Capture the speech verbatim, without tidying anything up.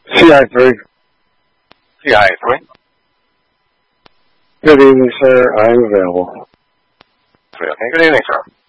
C I three. C I three. Good evening, sir. I am available. Three. Okay. Good evening, sir.